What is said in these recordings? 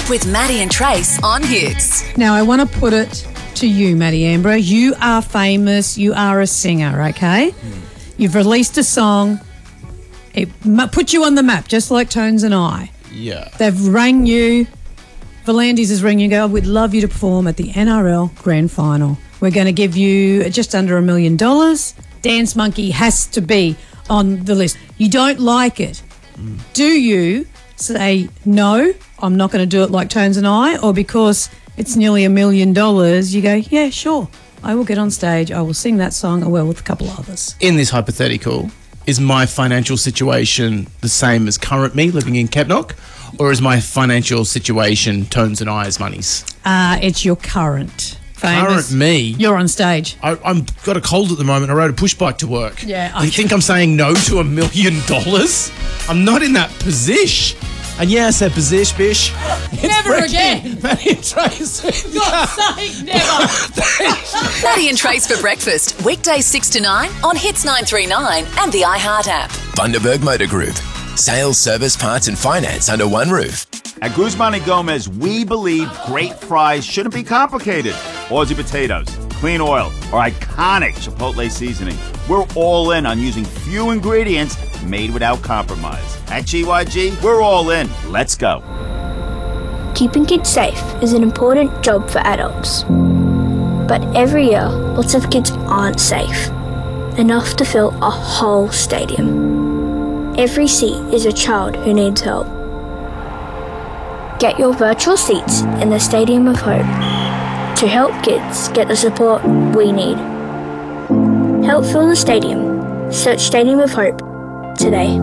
with Maddie and Trace on Hits. Now, I want to put it to you, Maddie Amber. You are famous. You are a singer, okay? You've released a song. It put you on the map, just like Tones and I. Yeah. They've rang you. Volandis has rang you and go, we'd love you to perform at the NRL Grand Final. We're going to give you just under $1 million. Dance Monkey has to be on the list. You don't like it. Do you say, no, I'm not going to do it like Tones and I, or because it's nearly $1 million, you go, yeah, sure, I will get on stage, I will sing that song, well, with a couple of others. In this hypothetical, is my financial situation the same as current me living in Kepnock, or is my financial situation Tones and I's monies? It's your current famous. Current me? You're on stage. I'm got a cold at the moment. I rode a push bike to work. Yeah. Do you think I'm saying no to $1 million? I'm not in that position. And yeah, I said position, bish. Never again. Maddie and Trace. God's sake, never. Maddie and Trace for breakfast, weekdays 6 to 9 on Hits 939 and the iHeart app. Bundaberg Motor Group. Sales, service, parts and finance under one roof. At Guzman & Gomez, we believe great fries shouldn't be complicated. Aussie potatoes, clean oil, or iconic Chipotle seasoning. We're all in on using few ingredients made without compromise. At GYG, we're all in. Let's go. Keeping kids safe is an important job for adults. But every year, lots of kids aren't safe enough to fill a whole stadium. Every seat is a child who needs help. Get your virtual seats in the Stadium of Hope to help kids get the support we need. Help fill the stadium. Search Stadium of Hope today.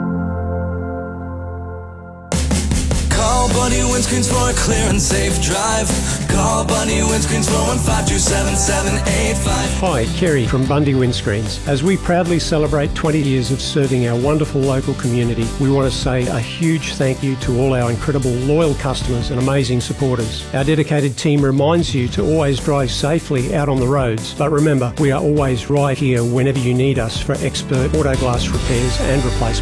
Call Bunny Windscreens for a clear and safe drive. Call Bunny Windscreens 415-277-785. Hi, Kerry from Bundy Windscreens. As we proudly celebrate 20 years of serving our wonderful local community, we want to say a huge thank you to all our incredible loyal customers and amazing supporters. Our dedicated team reminds you to always drive safely out on the roads, but remember, we are always right here whenever you need us for expert auto glass repairs and replacements.